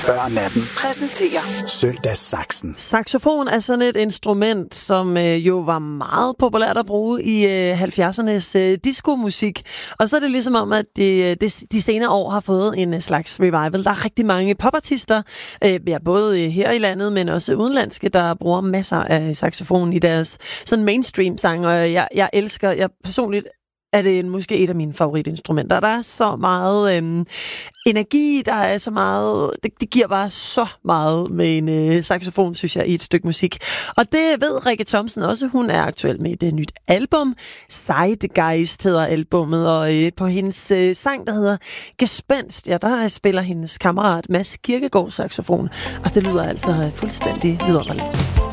Før natten. Præsenterer Søndagssaxen. Saxofon er sådan et instrument, som jo var meget populært at bruge i 70'ernes disco-musik. Og så er det ligesom om, at de senere år har fået en slags revival. Der er rigtig mange popartister, både her i landet, men også udenlandske, der bruger masser af saxofon i deres sådan mainstream-sang. Og jeg personligt er det måske et af mine favoritinstrumenter. Der er så meget energi, der er så meget. Det giver bare så meget med en saxofon, synes jeg, i et stykke musik. Og det ved Rikke Thomsen også. Hun er aktuel med et nyt album. Zeitgeist hedder albummet, og på hendes sang, der hedder Gespenst, ja, der spiller hendes kammerat Mads Kirkegaard saxofon. Og det lyder altså fuldstændig vidunderligt.